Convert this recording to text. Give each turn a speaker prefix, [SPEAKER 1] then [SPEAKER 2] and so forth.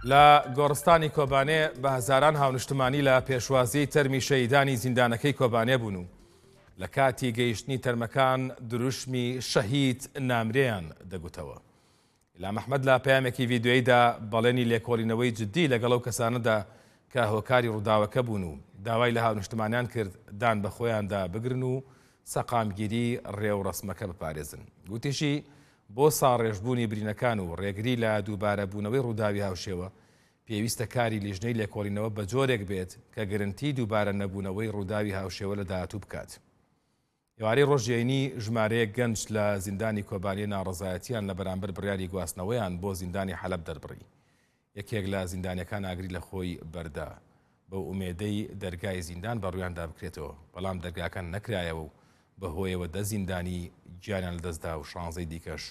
[SPEAKER 1] لە گۆڕستانی کۆبانێ بە هەزاران هاونیشتمانی لە پێشوازی تەرمی شەیدانی زیندانەکەی کۆبانێ بوون و لە کاتی گەیشتنی تەرمەکان دروشمی شەهید نامرێیان دەگوتەوە. ئیلهام ئەحمەد لە پەیامێکی ڤیدیۆییدا بەڵێنی لێکۆڵینەوەی جددی لەگەڵ ئەو کەسانەدا کە هۆکاری ڕووداوەکە بوون و داوای لە هاونیشتمانیان کرد دان بە خۆیاندا بگرن و سەقامگیری ڕێو ڕەسمەکە بپارێزن. گوتیشی بۆ ساڕێژبوونی برینەکان و ڕێگری لە دووبارەبوونەوەی ڕووداوی هاوشێوە پێویستە کاری لیژنەی لێکۆڵینەوە بە جۆرێک بێت کە گرنتی دووبارە نەبوونەوەی ڕووداوی هاوشێوە لە داهاتوو بکات. ئێوارەی ڕۆژێنی ژمارەیە گەنج لە زیندانی کۆبانێ ناڕەزایەتیان لە بەرامبەر بڕیاری گواستنەوەیان بۆ زیندانی حەلەب دەربڕی. یەکێک لە زیندانیەکان ئاگری لە خۆی بەردا بە ئومێدەی دەرگای زیندان بەڕوویاندا بکرێتەوە، بەڵام دەرگاکان نەکرایەوە و بەهۆیەوە 10 زیندانی گیانیان لەدەستدا و 16 دیکەش